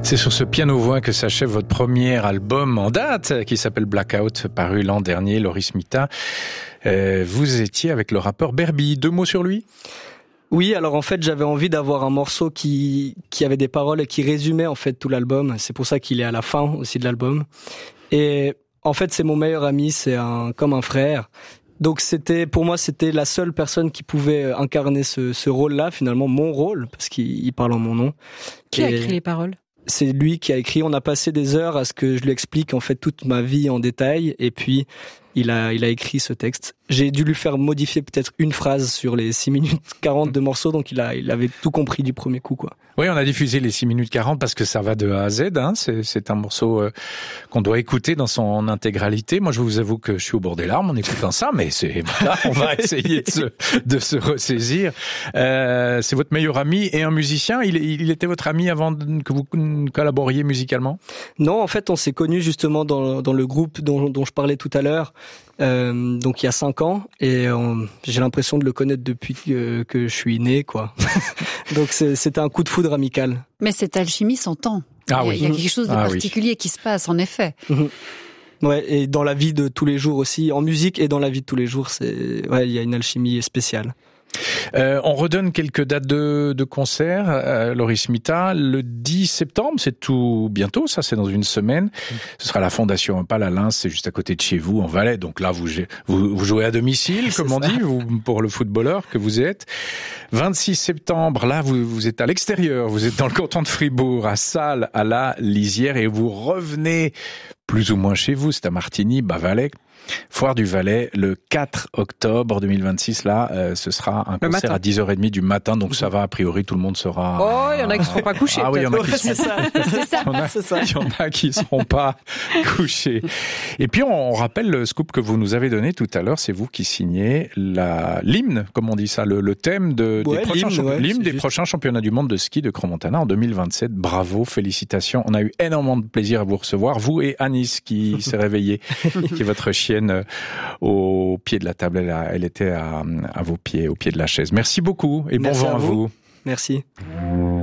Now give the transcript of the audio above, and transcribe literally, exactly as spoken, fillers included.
C'est sur ce piano-voix que s'achève votre premier album en date, qui s'appelle Blackout, paru l'an dernier, Loris Mita. Euh, vous étiez avec le rappeur Berby. Deux mots sur lui ? Oui, alors en fait, j'avais envie d'avoir un morceau qui qui avait des paroles et qui résumait en fait tout l'album. C'est pour ça qu'il est à la fin aussi de l'album. Et en fait, c'est mon meilleur ami, c'est un comme un frère. Donc c'était pour moi c'était la seule personne qui pouvait incarner ce ce rôle-là, finalement mon rôle, parce qu'il il parle en mon nom. Qui et a écrit les paroles ? C'est lui qui a écrit. On a passé des heures à ce que je lui explique en fait toute ma vie en détail, et puis il a il a écrit ce texte. J'ai dû lui faire modifier peut-être une phrase sur les six minutes quarante de morceaux, donc il a il avait tout compris du premier coup, quoi. Oui, on a diffusé les six minutes quarante parce que ça va de A à Z, hein. C'est, c'est un morceau euh, qu'on doit écouter dans son intégralité. Moi, je vous avoue que je suis au bord des larmes en écoutant ça, mais c'est, voilà, on va essayer de se, de se ressaisir. Euh, c'est votre meilleur ami et un musicien. Il, il était votre ami avant que vous collaboriez musicalement ? Non, en fait, on s'est connus justement dans, dans le groupe dont, dont je parlais tout à l'heure. Euh, donc il y a cinq ans, et on, j'ai l'impression de le connaître depuis que, que je suis né, quoi. Donc c'est, c'était un coup de foudre amical. Mais cette alchimie s'entend. Ah il, y a, oui. il y a quelque chose de ah particulier oui. qui se passe, en effet. Mmh. Ouais, et dans la vie de tous les jours aussi, en musique et dans la vie de tous les jours, c'est, ouais, il y a une alchimie spéciale. Euh, on redonne quelques dates de, de concert. Euh, Loris Mita, le dix septembre, c'est tout bientôt, ça c'est dans une semaine. Ce sera la Fondation Opal à Lens, c'est juste à côté de chez vous, en Valais. Donc là, vous, vous, vous jouez à domicile, comme on dit, vous, pour le footballeur que vous êtes. vingt-six septembre, là, vous, vous êtes à l'extérieur, vous êtes dans le canton de Fribourg, à Salles, à la Lisière, et vous revenez plus ou moins chez vous, c'est à Martigny, bas Valais. Foire du Valais, le quatre octobre deux mille vingt-six, là, euh, ce sera un concert à dix heures trente du matin, donc ça va, a priori, tout le monde sera... Oh, il y en a qui ne seront pas couchés. Ah oui, il y en a qui Ouais, seront... c'est ça. C'est ça. Il y en a, C'est ça. il y en a qui seront pas couchés. Et puis, on rappelle le scoop que vous nous avez donné tout à l'heure, c'est vous qui signez la, l'hymne, comme on dit ça, le, le thème de, Ouais, des, prochains, l'hymne, champi- ouais, l'hymne des juste. prochains championnats du monde de ski de Crans-Montana en deux mille vingt-sept. Bravo, félicitations. On a eu énormément de plaisir à vous recevoir, vous et Anis qui s'est réveillée, qui est votre chienne euh, au pied de la table. Elle, a, elle était à, à vos pieds, au pied de la chaise. Merci beaucoup et Merci bon vent à à vous. vous. Merci.